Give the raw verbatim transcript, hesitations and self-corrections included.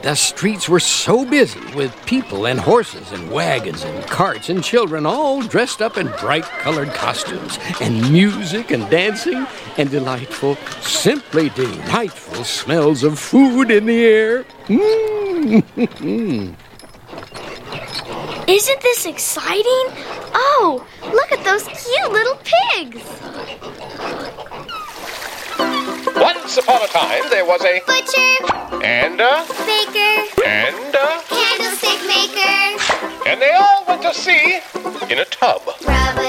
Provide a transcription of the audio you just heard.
The streets were so busy with people and horses and wagons and carts and children all dressed up in bright-colored costumes and music and dancing and delightful, simply delightful smells of food in the air. Mm. Isn't this exciting? Oh, look at those cute little pigs. Once upon a time, there was a Butcher. and a Baker. and a Candlestick maker. and they all went to sea in a tub. Rub